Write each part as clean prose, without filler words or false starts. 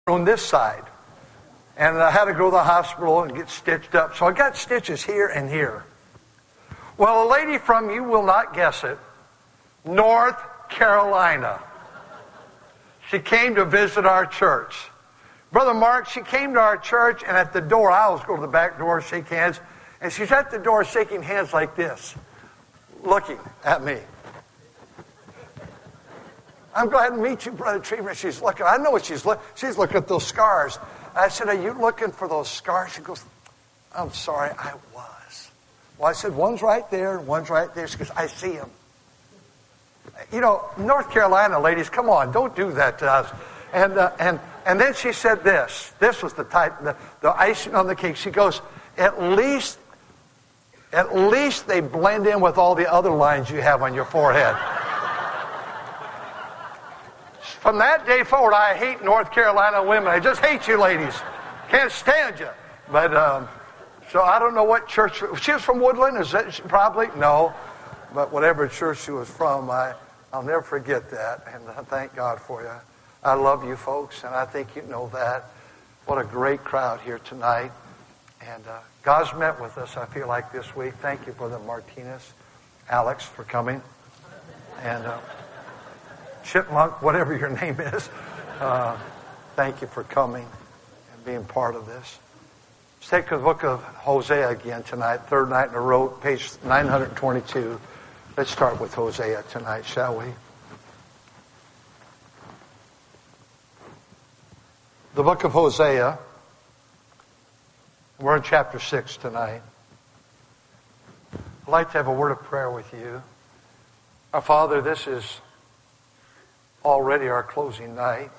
on this side. And I had to go to the hospital and get stitched up. So I got stitches here and here. Well, a lady from, you will not guess it, North Carolina. She came to visit our church. Brother Mark, she came to our church, and at the door, I always go to the back door, shake hands, and she's at the door shaking hands like this, looking at me. I'm glad to meet you, Brother Trieber. She's looking. I know what she's looking. She's looking at those scars. I said, are you looking for those scars? She goes, I'm sorry, I was. Well, I said, one's right there and one's right there. She goes, I see them. You know, North Carolina ladies, come on, don't do that to us. And then she said this. This was the icing on the cake. She goes, at least they blend in with all the other lines you have on your forehead. From that day forward, I hate North Carolina women. I just hate you ladies. Can't stand you. But, so I don't know what church. She was from Woodland? Is that probably? No. But whatever church she was from, I'll never forget that. And I thank God for you. I love you folks, and I think you know that. What a great crowd here tonight. And God's met with us, I feel like, this week. Thank you, Brother Martinez, Alex, for coming. And Chipmunk, whatever your name is, thank you for coming and being part of this. Let's take the book of Hosea again tonight, third night in a row, page 922. Let's start with Hosea tonight, shall we? The book of Hosea. We're in chapter 6 tonight. I'd like to have a word of prayer with you. Our Father, this is already our closing night.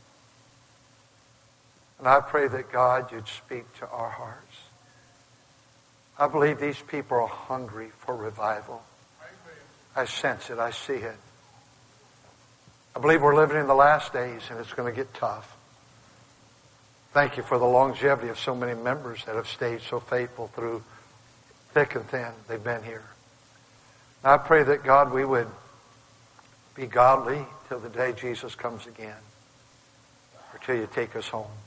And I pray that God, you'd speak to our hearts. I believe these people are hungry for revival. I sense it. I see it. I believe we're living in the last days and it's going to get tough. Thank you for the longevity of so many members that have stayed so faithful through thick and thin. They've been here. And I pray that, God, we would be godly till the day Jesus comes again, or till you take us home.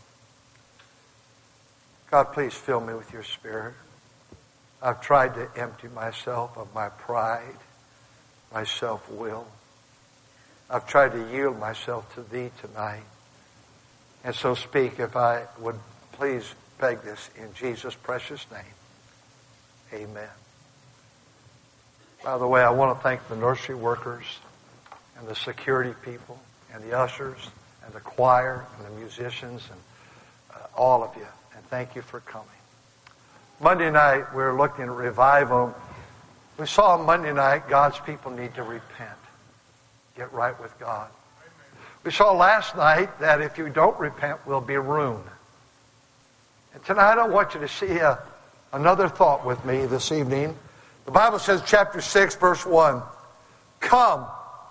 God, please fill me with your Spirit. I've tried to empty myself of my pride, my self-will. I've tried to yield myself to thee tonight. And so speak, if I would please beg this in Jesus' precious name. Amen. By the way, I want to thank the nursery workers and the security people and the ushers and the choir and the musicians and all of you. And thank you for coming. Monday night, we were looking at revival. We saw on Monday night, God's people need to repent. Get right with God. We saw last night that if you don't repent, we'll be ruined. And tonight I want you to see another thought with me this evening. The Bible says, chapter 6, verse 1, Come,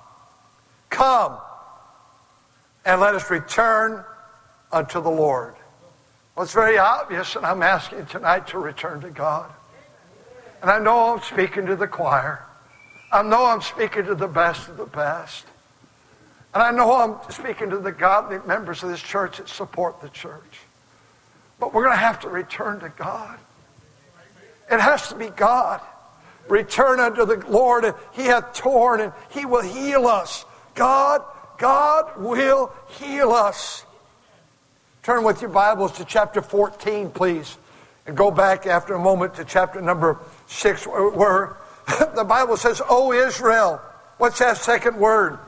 and let us return unto the Lord. Well, it's very obvious, and I'm asking tonight to return to God. And I know I'm speaking to the choir. I know I'm speaking to the best of the best. And I know I'm speaking to the godly members of this church that support the church. But we're going to have to return to God. It has to be God. Return unto the Lord, and He hath torn, and He will heal us. God will heal us. Turn with your Bibles to chapter 14, please. And go back after a moment to chapter number 6, where the Bible says, O Israel. What's that second word?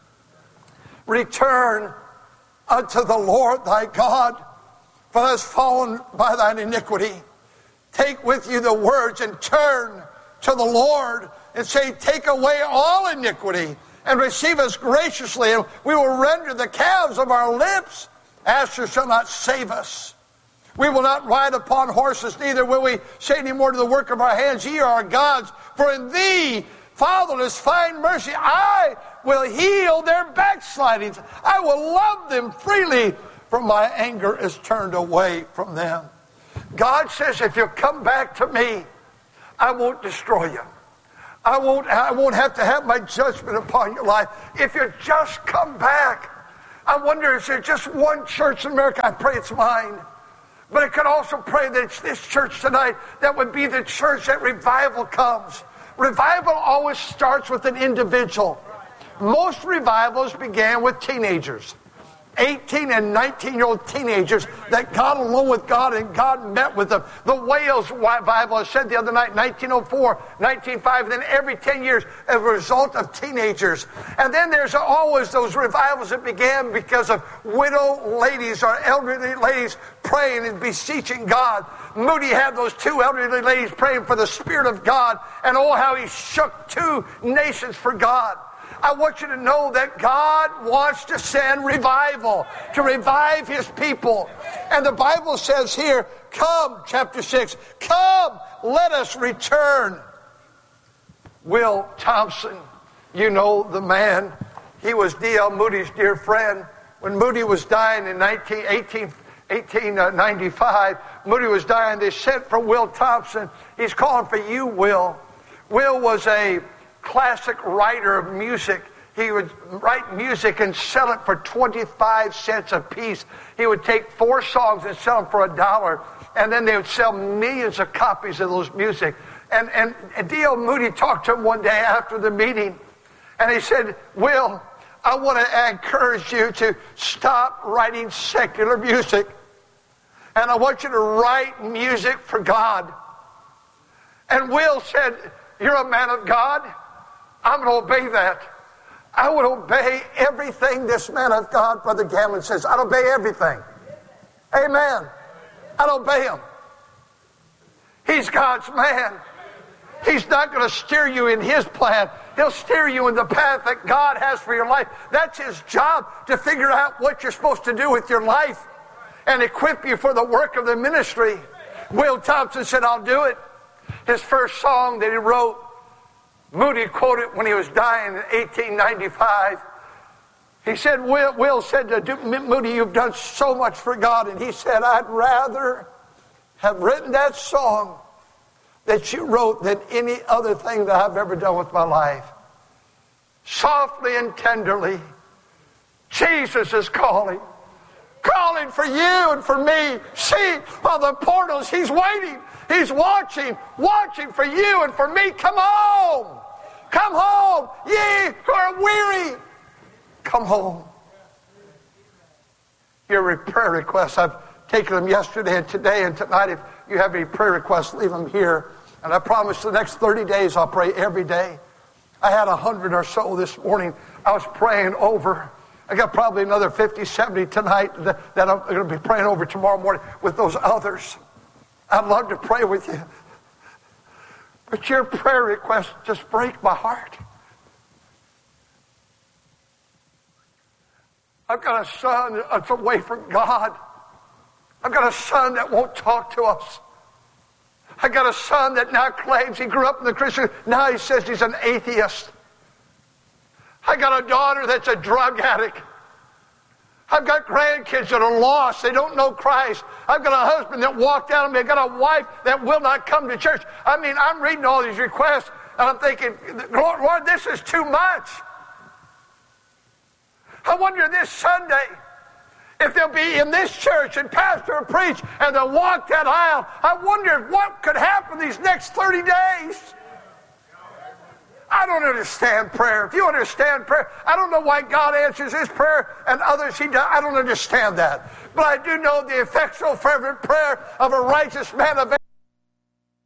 Return unto the Lord thy God, for thou hast fallen by thine iniquity. Take with you the words and turn to the Lord and say, take away all iniquity and receive us graciously, and we will render the calves of our lips. Asher shall not save us. We will not ride upon horses, neither will we say any more to the work of our hands, ye are our gods, for in thee, fatherless, find mercy. I will heal their backslidings. I will love them freely, for my anger is turned away from them. God says, if you come back to me, I won't destroy you. I won't have to have my judgment upon your life. If you just come back. I wonder, is there just one church in America? I pray it's mine. But I could also pray that it's this church tonight that would be the church that revival comes. Revival always starts with an individual. Most revivals began with teenagers. 18 and 19-year-old teenagers that got along with God and God met with them. The Wales revival, I said the other night, 1904, 1905, and then every 10 years as a result of teenagers. And then there's always those revivals that began because of widow ladies or elderly ladies praying and beseeching God. Moody had those two elderly ladies praying for the Spirit of God, and oh, how he shook two nations for God. I want you to know that God wants to send revival, to revive his people. And the Bible says here, come, chapter 6, come, let us return. Will Thompson, you know the man. He was D.L. Moody's dear friend. When Moody was dying in 1895, Moody was dying, they sent for Will Thompson. He's calling for you, Will. Will was a classic writer of music. He would write music and sell it for 25 cents a piece. He would take 4 songs and sell them for $1, and then they would sell millions of copies of those music. And D.L. Moody talked to him one day after the meeting, and he said, Will, I want to encourage you to stop writing secular music, and I want you to write music for God. And Will said, you're a man of God. I'm going to obey that. I would obey everything this man of God, Brother Gammon, says. I'd obey everything. Amen. I'd obey him. He's God's man. He's not going to steer you in his plan. He'll steer you in the path that God has for your life. That's his job, to figure out what you're supposed to do with your life and equip you for the work of the ministry. Will Thompson said, I'll do it. His first song that he wrote, Moody quoted when he was dying in 1895. He said, Will said to Moody, you've done so much for God. And he said, I'd rather have written that song that you wrote than any other thing that I've ever done with my life. Softly and tenderly, Jesus is calling for you and for me. See, on the portals, he's waiting. He's watching for you and for me. Come home. Come home, ye who are weary. Come home. Your prayer requests, I've taken them yesterday and today and tonight. If you have any prayer requests, leave them here. And I promise the next 30 days I'll pray every day. I had 100 or so this morning I was praying over. I got probably another 50, 70 tonight that I'm going to be praying over tomorrow morning with those others. I'd love to pray with you. But your prayer requests just break my heart. I've got a son that's away from God. I've got a son that won't talk to us. I got a son that now claims he grew up in the Christian. Now he says he's an atheist. I got a daughter that's a drug addict. I've got grandkids that are lost. They don't know Christ. I've got a husband that walked out on me. I've got a wife that will not come to church. I mean, I'm reading all these requests, and I'm thinking, Lord, this is too much. I wonder this Sunday if they'll be in this church and pastor will preach and they'll walk that aisle. I wonder what could happen these next 30 days. I don't understand prayer. If you understand prayer, I don't know why God answers his prayer and others he does. I don't understand that. But I do know the effectual fervent prayer of a righteous man of